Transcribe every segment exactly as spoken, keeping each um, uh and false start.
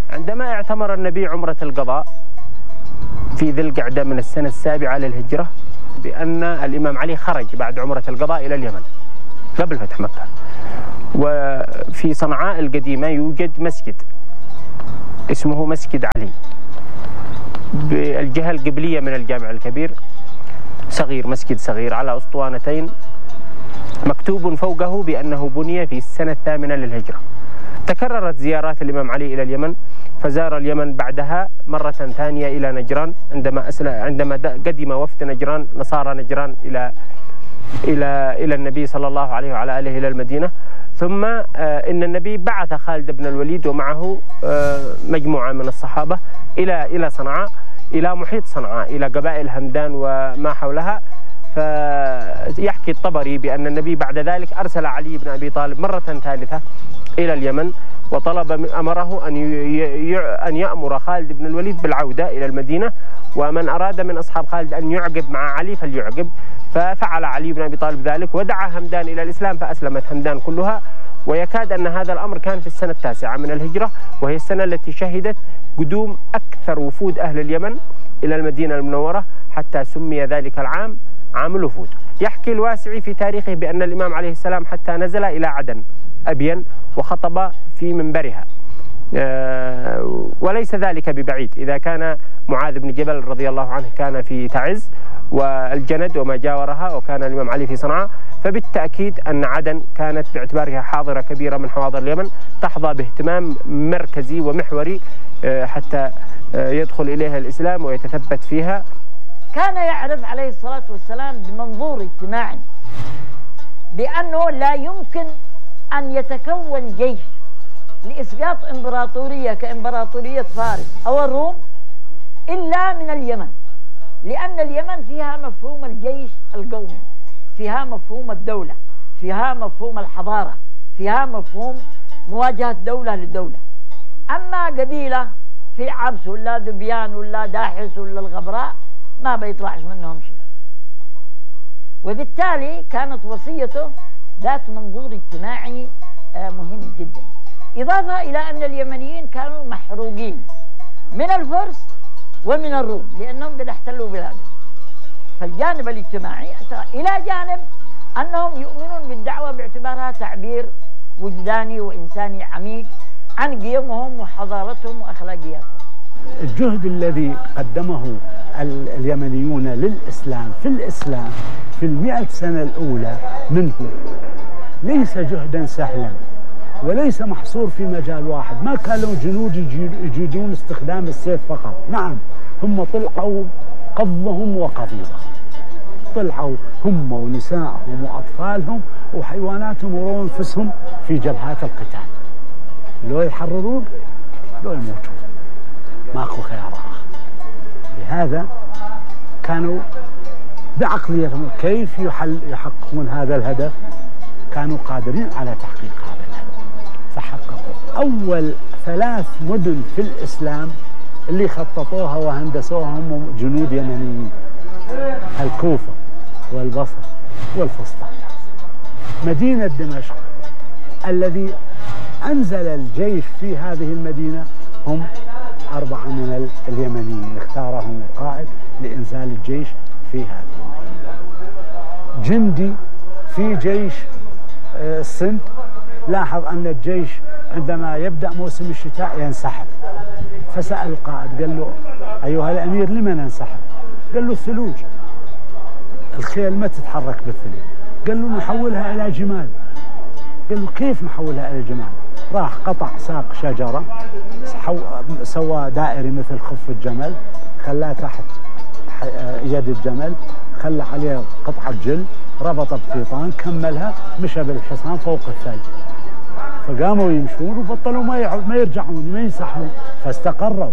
عندما اعتمر النبي عمرة القضاء في ذي القعدة من السنة السابعة للهجرة بأن الإمام علي خرج بعد عمرة القضاء إلى اليمن قبل فتح مكة. وفي صنعاء القديمة يوجد مسجد اسمه مسجد علي بالجهة القبلية من الجامع الكبير، صغير، مسجد صغير على أسطوانتين، مكتوب فوقه بأنه بني في السنة الثامنة للهجرة. تكررت زيارات الإمام علي إلى اليمن، فزار اليمن بعدها مرة ثانية إلى نجران عندما عندما قدم وفد نجران نصارى نجران إلى إلى إلى النبي صلى الله عليه وعلى آله إلى المدينة. ثم إن النبي بعث خالد بن الوليد ومعه مجموعة من الصحابة إلى إلى صنعاء، إلى محيط صنعاء، إلى قبائل همدان وما حولها. فيحكي الطبري بأن النبي بعد ذلك أرسل علي بن أبي طالب مرة ثالثة إلى اليمن، وطلب من أمره أن أن يأمر خالد بن الوليد بالعودة إلى المدينة، ومن أراد من أصحاب خالد أن يعقب مع علي فليعقب. ففعل علي بن أبي طالب ذلك ودعا همدان إلى الإسلام، فأسلمت همدان كلها. ويكاد أن هذا الأمر كان في السنة التاسعة من الهجرة، وهي السنة التي شهدت قدوم أكثر وفود أهل اليمن إلى المدينة المنورة، حتى سمي ذلك العام عام الوفود. يحكي الواسعي في تاريخه بأن الإمام عليه السلام حتى نزل إلى عدن أبين وخطب في منبرها، أه وليس ذلك ببعيد. إذا كان معاذ بن جبل رضي الله عنه كان في تعز والجند وما جاورها، وكان الإمام علي في صنعاء، فبالتأكيد أن عدن كانت باعتبارها حاضرة كبيرة من حواضر اليمن تحظى باهتمام مركزي ومحوري أه حتى أه يدخل إليها الإسلام ويتثبت فيها. كان يعرف عليه الصلاة والسلام بمنظور اجتماعي بأنه لا يمكن أن يتكون جيش لإسقاط إمبراطورية كإمبراطورية فارس أو الروم إلا من اليمن، لأن اليمن فيها مفهوم الجيش القومي، فيها مفهوم الدولة، فيها مفهوم الحضارة، فيها مفهوم مواجهة دولة للدولة. أما قبيلة في عبس ولا ذبيان ولا داحس ولا الغبراء ما بيطلعش منهم شيء. وبالتالي كانت وصيته ذات منظور اجتماعي مهم جدا، إضافة إلى أن اليمنيين كانوا محروقين من الفرس ومن الروم لأنهم قد احتلوا بلادهم. فالجانب الاجتماعي إلى جانب أنهم يؤمنون بالدعوة باعتبارها تعبير وجداني وإنساني عميق عن قيمهم وحضارتهم وأخلاقياتهم. الجهد الذي قدمه اليمنيون للإسلام في الإسلام في المئة سنة الأولى منه ليس جهدا سهلا، وليس محصور في مجال واحد. ما كانوا جنود يجيدون استخدام السيف فقط، نعم هم طلعوا قضهم وقضيضهم، طلعوا هم ونسائهم وأطفالهم وحيواناتهم وروا أنفسهم في جبهات القتال، لو يحررون لو يموتون، ماكو خيار آخر. لهذا كانوا بعقليتهم كيف يحل يحققون هذا الهدف، كانوا قادرين على تحقيق هذا الهدف، فحققوا أول ثلاث مدن في الإسلام اللي خططوها وهندسوها هم جنود يمنيين، الكوفة والبصرة والفسطاط. مدينة دمشق الذي أنزل الجيش في هذه المدينة هم أربعة من اليمنيين، اختارهم القائد لإنزال الجيش في هذه المدينة. جندي في جيش السند لاحظ أن الجيش عندما يبدأ موسم الشتاء ينسحب، فسأل القائد قال له أيها الأمير لمن ننسحب؟ قال له الثلوج، الخيل ما تتحرك بالثلوج. قال له نحولها إلى جمال. قال له كيف نحولها إلى جمال؟ راح قطع ساق شجرة، سوى دائري مثل خف الجمل، خلاه تحت يد الجمل، خلى عليه قطعة جل، ربط بقيطان، كملها، مشى بالحصان فوق الثلج. فقاموا يمشون وبطلوا ما ما يرجعون ما ينسحبون، فاستقروا.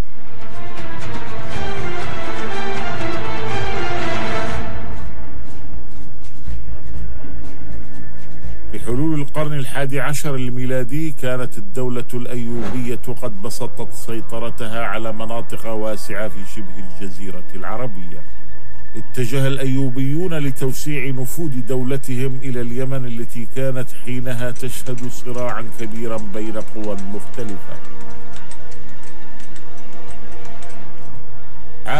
بحلول القرن الحادي عشر الميلادي كانت الدولة الأيوبية قد بسطت سيطرتها على مناطق واسعة في شبه الجزيرة العربية. اتجه الأيوبيون لتوسيع نفوذ دولتهم إلى اليمن التي كانت حينها تشهد صراعا كبيرا بين قوى مختلفة.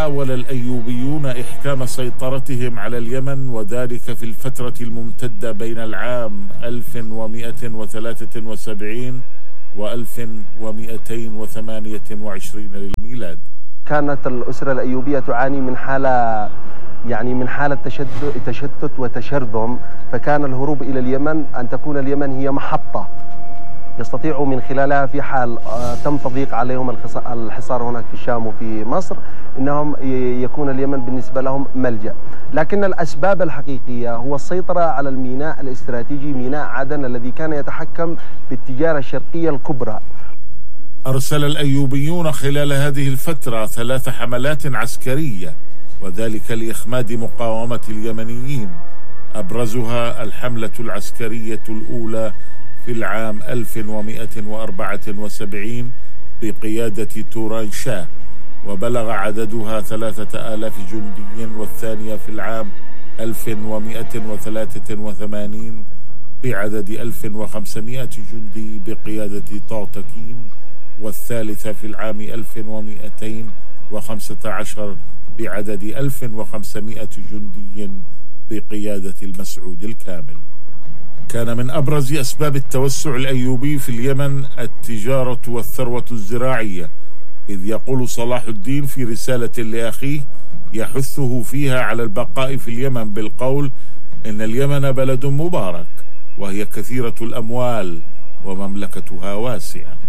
حاول الأيوبيون إحكام سيطرتهم على اليمن، وذلك في الفترة الممتدة بين العام ألف ومئة وثلاثة وسبعين و ألف ومئتين وثمانية وعشرين للميلاد. كانت الأسرة الأيوبية تعاني من حالة يعني من حالة تشتت تشتت وتشرذم، فكان الهروب إلى اليمن أن تكون اليمن هي محطة يستطيعوا من خلالها في حال تم تضييق عليهم الحصار هناك في الشام وفي مصر انهم يكون اليمن بالنسبه لهم ملجأ. لكن الاسباب الحقيقيه هو السيطره على الميناء الاستراتيجي ميناء عدن الذي كان يتحكم بالتجاره الشرقيه الكبرى. أرسل الأيوبيون خلال هذه الفترة ثلاث حملات عسكرية، وذلك لإخماد مقاومة اليمنيين، أبرزها الحملة العسكرية الأولى في العام ألف ومئة وأربعة وسبعين بقيادة توران شاه، وبلغ عددها ثلاثة آلاف جندي، والثانية في العام ألف ومئة وثلاثة وثمانين بعدد ألف وخمسمئة جندي بقيادة طاطكين، والثالثة في العام ألف ومئتين وخمسة عشر بعدد ألف وخمسمئة جندي بقيادة المسعود الكامل. كان من أبرز أسباب التوسع الأيوبي في اليمن التجارة والثروة الزراعية، إذ يقول صلاح الدين في رسالة لأخيه يحثه فيها على البقاء في اليمن بالقول إن اليمن بلد مبارك وهي كثيرة الأموال ومملكتها واسعة.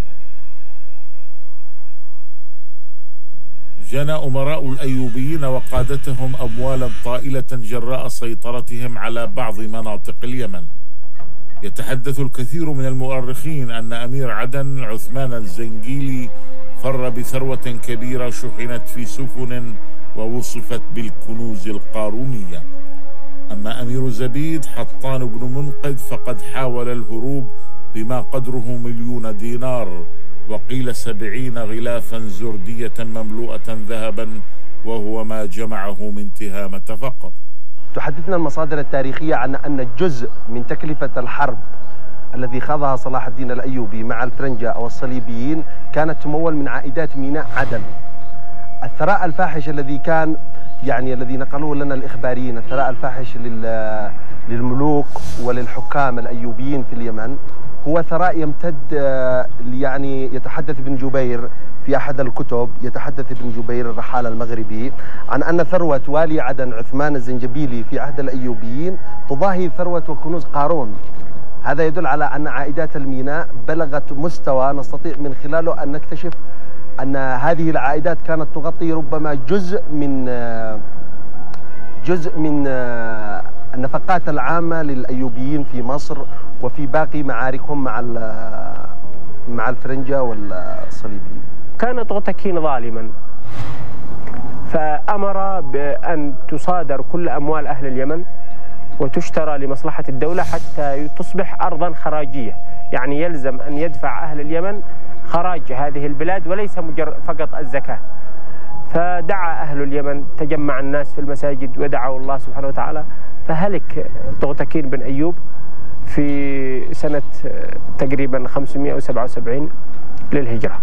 جنى أمراء الأيوبيين وقادتهم أموالا طائلة جراء سيطرتهم على بعض مناطق اليمن. يتحدث الكثير من المؤرخين أن أمير عدن عثمان الزنجيلي فر بثروة كبيرة شحنت في سفن ووصفت بالكنوز القارونية. أما أمير زبيد حطان بن منقذ فقد حاول الهروب بما قدره مليون دينار، وقيل سبعين غلافا زردية مملوءة ذهبا، وهو ما جمعه من تهامة فقط. تحدثنا المصادر التاريخية عن أن جزء من تكلفة الحرب الذي خاضها صلاح الدين الأيوبي مع الفرنجة أو الصليبيين كانت تمول من عائدات ميناء عدن. الثراء الفاحش الذي كان يعني الذي نقلوه لنا الإخباريين، الثراء الفاحش للملوك وللحكام الأيوبيين في اليمن، هو ثراء يمتد يعني يتحدث ابن جبير في أحد الكتب، يتحدث ابن جبير الرحالة المغربي عن أن ثروة والي عدن عثمان الزنجبيلي في عهد الأيوبيين تضاهي ثروة وكنوز قارون. هذا يدل على أن عائدات الميناء بلغت مستوى نستطيع من خلاله أن نكتشف أن هذه العائدات كانت تغطي ربما جزء من جزء من النفقات العامة للأيوبيين في مصر وفي باقي معاركهم مع مع الفرنجة والصليبيين. كان طغتكين ظالما، فأمر بأن تصادر كل أموال أهل اليمن وتشترى لمصلحة الدولة حتى تصبح أرضا خراجية، يعني يلزم أن يدفع أهل اليمن خراج هذه البلاد وليس مجرد فقط الزكاة. فدعا أهل اليمن، تجمع الناس في المساجد ودعوا الله سبحانه وتعالى، فهلك طغتكين بن أيوب في سنة تقريبا خمسمئة وسبعة وسبعين للهجرة.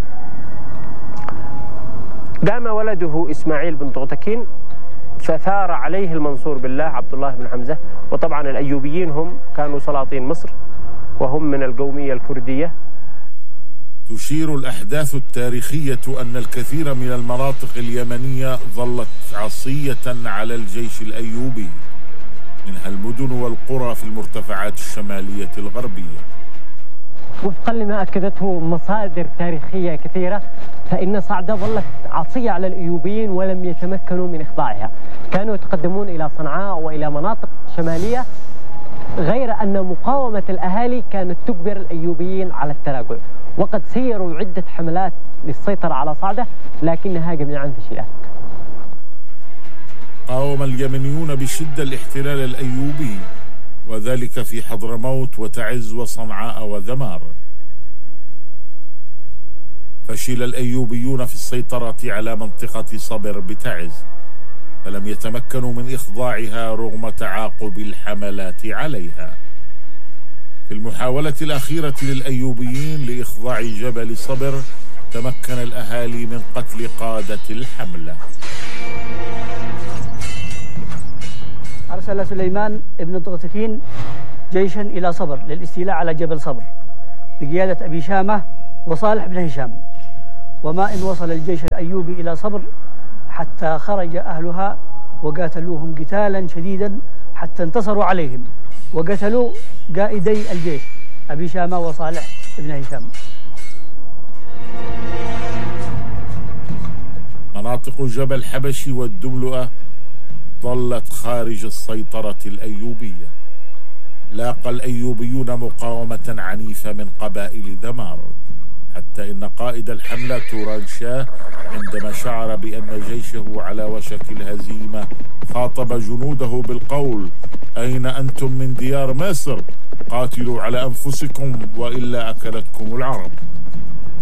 قام ولده إسماعيل بن طغتكين فثار عليه المنصور بالله عبد الله بن حمزة، وطبعا الأيوبيين هم كانوا سلاطين مصر وهم من القومية الكردية. تشير الأحداث التاريخية أن الكثير من المناطق اليمنية ظلت عصية على الجيش الأيوبي، منها المدن والقرى في المرتفعات الشمالية الغربية. وفقا لما أكدته مصادر تاريخية كثيرة، فإن صعدة ظلت عصية على الأيوبيين ولم يتمكنوا من إخضاعها. كانوا يتقدمون إلى صنعاء وإلى مناطق شمالية، غير أن مقاومة الأهالي كانت تجبر الأيوبيين على التراجع، وقد سيروا عدة حملات للسيطرة على صعدة لكنها جميعا فشلت. قاوم اليمنيون بشدة الاحتلال الأيوبي، وذلك في حضرموت وتعز وصنعاء وذمار. فشل الأيوبيون في السيطرة على منطقة صبر بتعز، فلم يتمكنوا من إخضاعها رغم تعاقب الحملات عليها. في المحاولة الأخيرة للأيوبيين لإخضاع جبل صبر تمكن الأهالي من قتل قادة الحملة. أرسل سليمان ابن طغتكين جيشا إلى صبر للاستيلاء على جبل صبر بقيادة أبي شامة وصالح بن هشام، وما إن وصل الجيش الأيوبي إلى صبر حتى خرج أهلها وقاتلوهم قتالا شديدا حتى انتصروا عليهم وقتلوا قائدي الجيش أبي شامة وصالح بن هشام. مناطق جبل حبشي والدملؤة ظلت خارج السيطرة الأيوبية. لاقى الأيوبيون مقاومة عنيفة من قبائل دمار، حتى إن قائد الحملة توران شاه عندما شعر بأن جيشه على وشك الهزيمة خاطب جنوده بالقول: أين أنتم من ديار مصر؟ قاتلوا على أنفسكم وإلا أكلتكم العرب.